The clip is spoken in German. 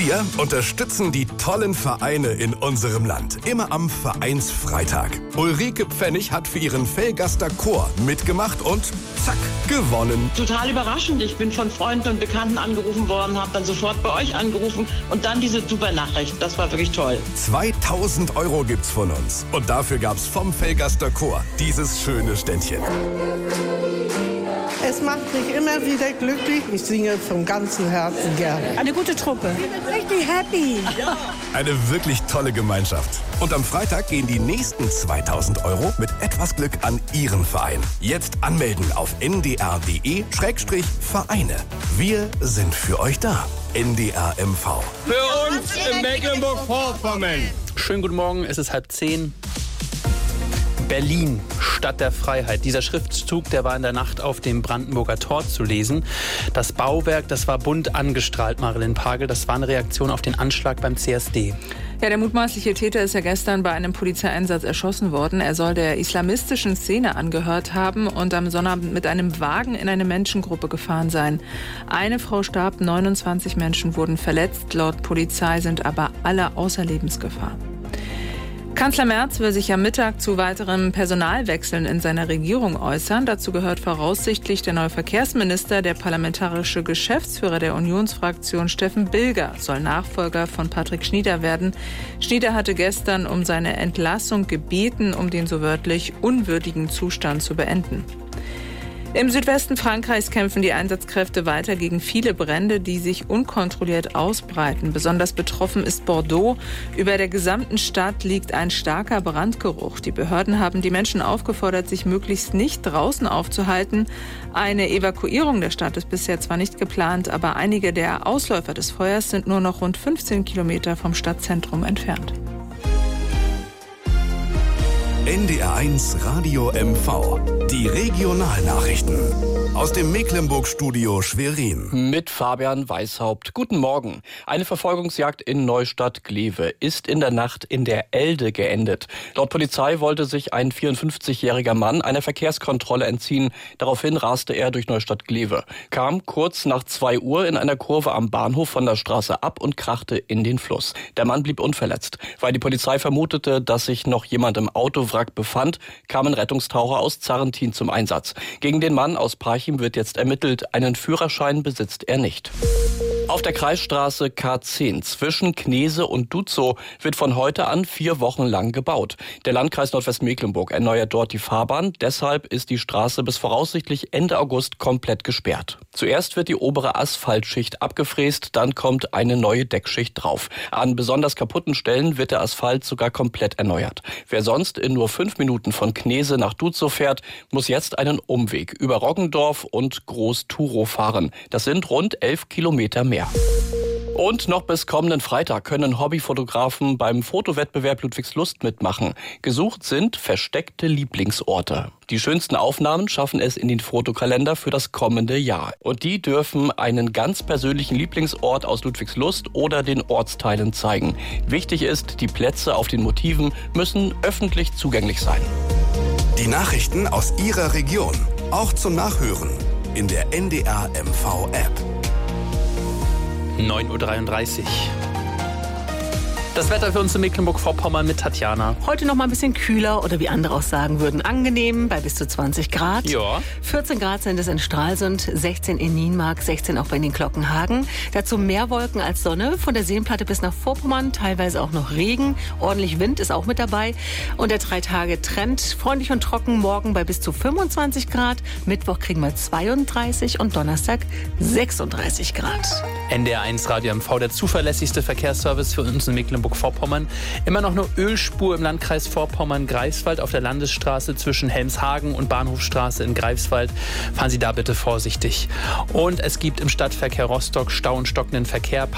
Wir unterstützen die tollen Vereine in unserem Land. Immer am Vereinsfreitag. Ulrike Pfennig hat für ihren Velgaster Chor mitgemacht und zack, gewonnen. Total überraschend. Ich bin von Freunden und Bekannten angerufen worden, habe dann sofort bei euch angerufen und dann diese super Nachricht. Das war wirklich toll. 2.000 € gibt's von uns. Und dafür gab's vom Velgaster Chor dieses schöne Ständchen. Es macht mich immer wieder glücklich. Ich singe von ganzem Herzen gerne. Eine gute Truppe. Ich bin richtig happy. Ja. Eine wirklich tolle Gemeinschaft. Und am Freitag gehen die nächsten 2.000 € mit etwas Glück an Ihren Verein. Jetzt anmelden auf ndr.de/Vereine. Wir sind für euch da. NDR MV. Für uns in Mecklenburg-Vorpommern. Schönen guten Morgen, es ist 9:30. Berlin, Stadt der Freiheit. Dieser Schriftzug, der war in der Nacht auf dem Brandenburger Tor zu lesen. Das Bauwerk, das war bunt angestrahlt, Marilyn Pagel. Das war eine Reaktion auf den Anschlag beim CSD. Ja, der mutmaßliche Täter ist ja gestern bei einem Polizeieinsatz erschossen worden. Er soll der islamistischen Szene angehört haben und am Sonnabend mit einem Wagen in eine Menschengruppe gefahren sein. Eine Frau starb, 29 Menschen wurden verletzt. Laut Polizei sind aber alle außer Lebensgefahr. Kanzler Merz will sich am Mittag zu weiteren Personalwechseln in seiner Regierung äußern. Dazu gehört voraussichtlich der neue Verkehrsminister. Der parlamentarische Geschäftsführer der Unionsfraktion Steffen Bilger soll Nachfolger von Patrick Schnieder werden. Schnieder hatte gestern um seine Entlassung gebeten, um den so wörtlich unwürdigen Zustand zu beenden. Im Südwesten Frankreichs kämpfen die Einsatzkräfte weiter gegen viele Brände, die sich unkontrolliert ausbreiten. Besonders betroffen ist Bordeaux. Über der gesamten Stadt liegt ein starker Brandgeruch. Die Behörden haben die Menschen aufgefordert, sich möglichst nicht draußen aufzuhalten. Eine Evakuierung der Stadt ist bisher zwar nicht geplant, aber einige der Ausläufer des Feuers sind nur noch rund 15 Kilometer vom Stadtzentrum entfernt. NDR1 Radio MV. Die Regionalnachrichten. Aus dem Mecklenburg-Studio Schwerin. Mit Fabian Weishaupt. Guten Morgen. Eine Verfolgungsjagd in Neustadt-Glewe ist in der Nacht in der Elde geendet. Laut Polizei wollte sich ein 54-jähriger Mann einer Verkehrskontrolle entziehen. Daraufhin raste er durch Neustadt-Glewe, kam kurz nach 2 Uhr in einer Kurve am Bahnhof von der Straße ab und krachte in den Fluss. Der Mann blieb unverletzt. Weil die Polizei vermutete, dass sich noch jemand im Autowrack befand, kamen Rettungstaucher aus Zarrentin zum Einsatz. Gegen den Mann aus Parchim wird jetzt ermittelt. Einen Führerschein besitzt er nicht. Auf der Kreisstraße K10 zwischen Knese und Duzow wird von heute an 4 Wochen lang gebaut. Der Landkreis Nordwestmecklenburg erneuert dort die Fahrbahn. Deshalb ist die Straße bis voraussichtlich Ende August komplett gesperrt. Zuerst wird die obere Asphaltschicht abgefräst, dann kommt eine neue Deckschicht drauf. An besonders kaputten Stellen wird der Asphalt sogar komplett erneuert. Wer sonst in nur 5 Minuten von Knese nach Duzow fährt, muss jetzt einen Umweg über Roggendorf und Groß-Turow fahren. Das sind rund 11 Kilometer mehr. Und noch bis kommenden Freitag können Hobbyfotografen beim Fotowettbewerb Ludwigslust mitmachen. Gesucht sind versteckte Lieblingsorte. Die schönsten Aufnahmen schaffen es in den Fotokalender für das kommende Jahr. Und die dürfen einen ganz persönlichen Lieblingsort aus Ludwigslust oder den Ortsteilen zeigen. Wichtig ist, die Plätze auf den Motiven müssen öffentlich zugänglich sein. Die Nachrichten aus Ihrer Region. Auch zum Nachhören in der NDR MV App. 9:33 Uhr. Das Wetter für uns in Mecklenburg-Vorpommern mit Tatjana. Heute noch mal ein bisschen kühler oder wie andere auch sagen würden, angenehm bei bis zu 20 Grad. Ja. 14 Grad sind es in Stralsund, 16 in Nienmark, 16 auch bei den Glockenhagen. Dazu mehr Wolken als Sonne. Von der Seenplatte bis nach Vorpommern, teilweise auch noch Regen. Ordentlich Wind ist auch mit dabei. Und der 3-Tage-Trend, freundlich und trocken, morgen bei bis zu 25 Grad. Mittwoch kriegen wir 32 und Donnerstag 36 Grad. NDR1 Radio MV, der zuverlässigste Verkehrsservice für uns in Mecklenburg-Vorpommern. Immer noch eine Ölspur im Landkreis Vorpommern-Greifswald auf der Landesstraße zwischen Helmshagen und Bahnhofstraße in Greifswald. Fahren Sie da bitte vorsichtig. Und es gibt im Stadtverkehr Rostock Stau und stockenden Verkehr.